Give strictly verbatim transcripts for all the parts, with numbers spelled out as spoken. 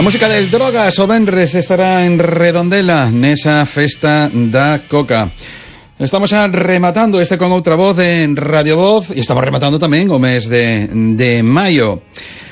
música del Drogas o Venres estará en Redondela nesa festa da Coca. Estamos xa rematando este con outra voz en Radio Voz e estamos rematando tamén o mes de, de maio.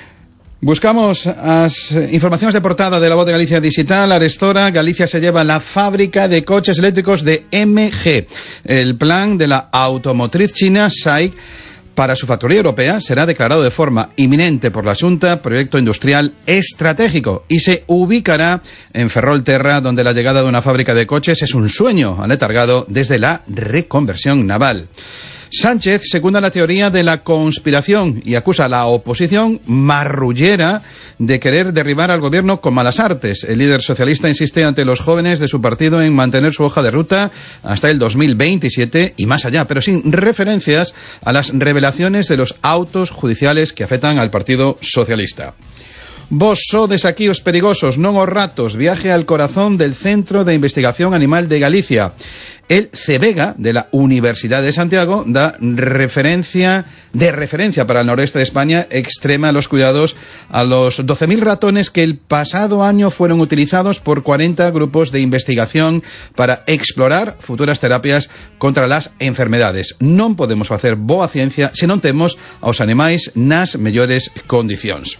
Buscamos as informacións de portada de La Voz de Galicia Digital. Arestora, Galicia se lleva la fábrica de coches eléctricos de M G. El plan de la automotriz china S A I para su factoría europea será declarado de forma inminente por la Xunta proyecto industrial estratégico y se ubicará en Ferrolterra, donde la llegada de una fábrica de coches es un sueño aletargado desde la reconversión naval. Sánchez secunda la teoría de la conspiración y acusa a la oposición marrullera de querer derribar al gobierno con malas artes. El líder socialista insiste ante los jóvenes de su partido en mantener su hoja de ruta hasta el dos mil veintisiete y más allá, pero sin referencias a las revelaciones de los autos judiciales que afectan al Partido Socialista. Vos sodes aquí os perigosos, non os ratos. Viaje al corazón del Centro de Investigación Animal de Galicia. El CEVEGA, de la Universidad de Santiago, da referencia de referencia para el noreste de España, extrema los cuidados a los doce mil ratones que el pasado año fueron utilizados por cuarenta grupos de investigación para explorar futuras terapias contra las enfermedades. Non podemos facer boa ciencia se non temos aos animais nas mellores condicións.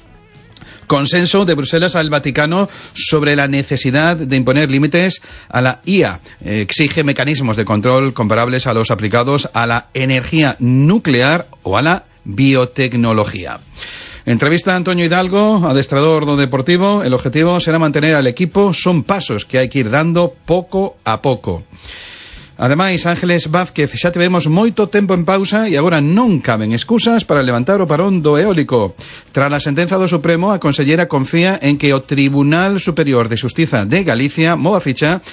Consenso de Bruselas al Vaticano sobre la necesidad de imponer límites a la I A. Exige mecanismos de control comparables a los aplicados a la energía nuclear o a la biotecnología. Entrevista a Antonio Hidalgo, adestrador do Deportivo. El objetivo será mantener al equipo. Son pasos que hai que ir dando pouco a pouco. Ademais, Ángeles Vázquez, xa tivemos moito tempo en pausa e agora non caben excusas para levantar o parón do eólico. Tras a sentenza do Supremo, a consellera confía en que o Tribunal Superior de Xustiza de Galicia mova ficha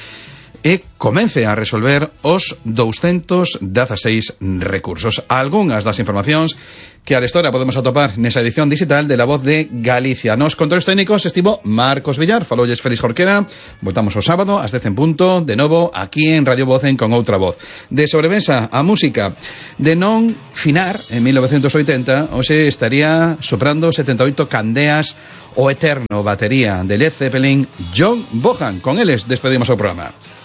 e comece a resolver os doscientos dieciséis recursos. Algunhas das informacións que a Arestora podemos atopar nesa edición digital de La Voz de Galicia. Nos controles técnicos estivo Marcos Villar, falolles Félix Jorquera. Voltamos o sábado ás dez en punto, de novo aquí en Radio Voz en Con Outra Voz. De sobremesa a música de non finar en mil novecientos oitenta, hoxe estaría soprando setenta e oito candeas o eterno batería de Led Zeppelin, John Bonham. Con eles despedimos o programa.